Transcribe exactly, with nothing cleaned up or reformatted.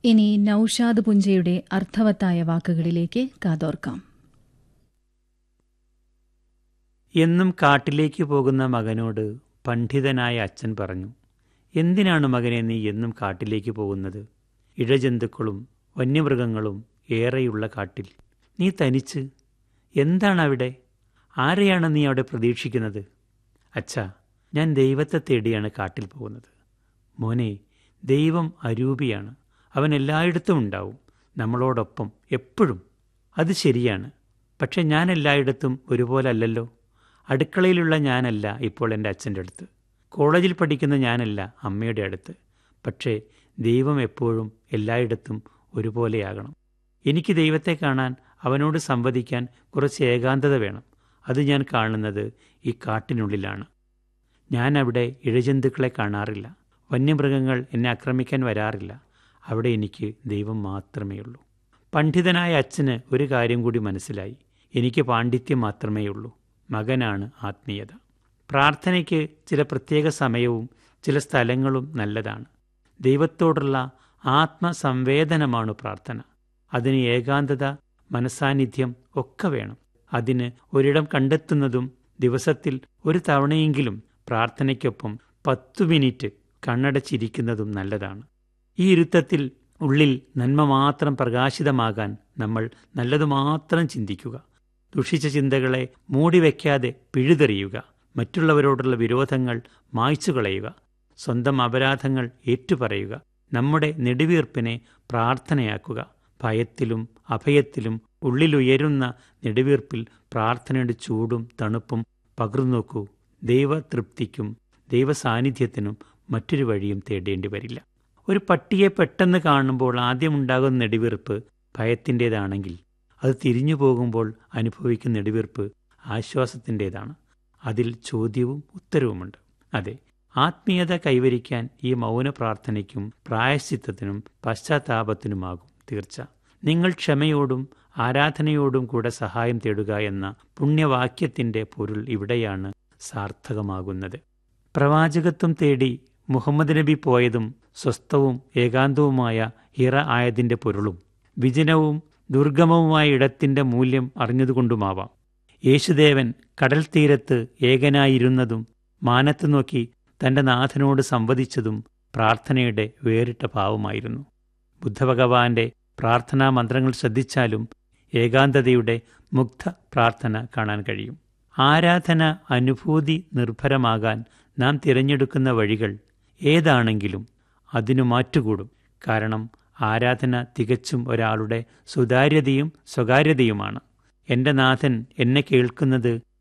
ഇനി നൌഷാദ് പുഞ്ചയുടെ അർത്ഥവത്തായ വാക്കുകളിലേക്ക് കാതോർക്കാം. എന്നും കാട്ടിലേക്ക് പോകുന്ന മകനോട് പണ്ഡിതനായ അച്ഛൻ പറഞ്ഞു, എന്തിനാണ് മകനെ നീ എന്നും കാട്ടിലേക്ക് പോകുന്നത്? ഇഴജന്തുക്കളും വന്യമൃഗങ്ങളും ഏറെയുള്ള കാട്ടിൽ നീ തനിച്ച് എന്താണ് അവിടെ? ആരെയാണ് നീ അവിടെ പ്രതീക്ഷിക്കുന്നത്? അച്ഛാ, ഞാൻ ദൈവത്തെ തേടിയാണ് കാട്ടിൽ പോകുന്നത്. മോനെ, ദൈവം അരൂപിയാണ്. അവൻ എല്ലായിടത്തും ഉണ്ടാവും, നമ്മളോടൊപ്പം എപ്പോഴും. അത് ശരിയാണ്. പക്ഷെ ഞാൻ എല്ലായിടത്തും ഒരുപോലെ അല്ലല്ലോ. അടുക്കളയിലുള്ള ഞാനല്ല ഇപ്പോൾ എൻ്റെ അച്ഛൻ്റെ അടുത്ത്. കോളേജിൽ പഠിക്കുന്ന ഞാനല്ല അമ്മയുടെ അടുത്ത്. പക്ഷേ ദൈവം എപ്പോഴും എല്ലായിടത്തും ഒരുപോലെയാകണം. എനിക്ക് ദൈവത്തെ കാണാൻ, അവനോട് സംവദിക്കാൻ കുറച്ച് ഏകാന്തത വേണം. അത് ഞാൻ കാണുന്നത് ഈ കാട്ടിനുള്ളിലാണ്. ഞാൻ അവിടെ ഇഴജന്തുക്കളെ കാണാറില്ല. വന്യമൃഗങ്ങൾ എന്നെ ആക്രമിക്കാൻ വരാറില്ല. അവിടെ എനിക്ക് ദൈവം മാത്രമേ ഉള്ളൂ. പണ്ഡിതനായ അച്ഛന് ഒരു കാര്യം കൂടി മനസ്സിലായി. എനിക്ക് പാണ്ഡിത്യം മാത്രമേ ഉള്ളൂ. മകനാണ് ആത്മീയത. പ്രാർത്ഥനയ്ക്ക് ചില പ്രത്യേക സമയവും ചില സ്ഥലങ്ങളും നല്ലതാണ്. ദൈവത്തോടുള്ള ആത്മസംവേദനമാണ് പ്രാർത്ഥന. അതിന് ഏകാന്തത, മനസാന്നിധ്യം ഒക്കെ വേണം. അതിന് ഒരിടം കണ്ടെത്തുന്നതും ദിവസത്തിൽ ഒരു തവണയെങ്കിലും പ്രാർത്ഥനയ്ക്കൊപ്പം പത്തു മിനിറ്റ് കണ്ണടച്ചിരിക്കുന്നതും നല്ലതാണ്. ഈ ഇരുത്തത്തിൽ ഉള്ളിൽ നന്മ മാത്രം പ്രകാശിതമാകാൻ നമ്മൾ നല്ലതു മാത്രം ചിന്തിക്കുക. ദുഷിച്ച ചിന്തകളെ മൂടിവെക്കാതെ പിഴുതെറിയുക. മറ്റുള്ളവരോടുള്ള വിരോധങ്ങൾ മായ്ച്ചു കളയുക. സ്വന്തം അപരാധങ്ങൾ ഏറ്റുപറയുക. നമ്മുടെ നെടുവീർപ്പിനെ പ്രാർത്ഥനയാക്കുക. ഭയത്തിലും അഭയത്തിലും ഉള്ളിലുയരുന്ന നെടുവീർപ്പിൽ പ്രാർത്ഥനയുടെ ചൂടും തണുപ്പും പകർന്നോക്കൂ. ദൈവതൃപ്തിക്കും ദൈവസാന്നിധ്യത്തിനും മറ്റൊരു വഴിയും തേടേണ്ടി വരില്ല. ഒരു പട്ടിയെ പെട്ടെന്ന് കാണുമ്പോൾ ആദ്യമുണ്ടാകുന്ന നെടുവീർപ്പ് ഭയത്തിൻ്റേതാണെങ്കിൽ, അത് തിരിഞ്ഞു പോകുമ്പോൾ അനുഭവിക്കുന്ന നെടുവീർപ്പ് ആശ്വാസത്തിൻ്റേതാണ്. അതിൽ ചോദ്യവും ഉത്തരവുമുണ്ട്. അതെ, ആത്മീയത കൈവരിക്കാൻ ഈ മൗന പ്രാർത്ഥനയ്ക്കും പ്രായശ്ചിത്തത്തിനും പശ്ചാത്താപത്തിനുമാകും തീർച്ച. നിങ്ങൾ ക്ഷമയോടും ആരാധനയോടും കൂടെ സഹായം തേടുക എന്ന പുണ്യവാക്യത്തിൻ്റെ പൊരുൾ ഇവിടെയാണ് സാർത്ഥകമാകുന്നത്. പ്രവാചകത്വം തേടി മുഹമ്മദ് നബി പോയതും സ്വസ്ഥവും ഏകാന്തവുമായ ഹിറ ആയതിൻ്റെ പൊരുളും വിജനവും ദുർഗമവുമായ ഇടത്തിൻ്റെ മൂല്യം അറിഞ്ഞതുകൊണ്ടുമാവാം. യേശുദേവൻ കടൽ തീരത്ത് ഏകനായിരുന്നതും മാനത്ത് നോക്കി തൻ്റെ നാഥനോട് സംവദിച്ചതും പ്രാർത്ഥനയുടെ വേറിട്ട ഭാവമായിരുന്നു. ബുദ്ധഭഗവാന്റെ പ്രാർത്ഥനാ മന്ത്രങ്ങൾ ശ്രദ്ധിച്ചാലും ഏകാന്തതയുടെ മുഗ്ധ പ്രാർത്ഥന കാണാൻ കഴിയും. ആരാധന അനുഭൂതി നിർഭരമാകാൻ നാം തിരഞ്ഞെടുക്കുന്ന വഴികൾ ഏതാണെങ്കിലും അതിനു മാറ്റുകൂടും. കാരണം ആരാധന തികച്ചും ഒരാളുടെ സുതാര്യതയും സ്വകാര്യതയുമാണ്. എൻ്റെ നാഥൻ എന്നെ കേൾക്കുന്നത്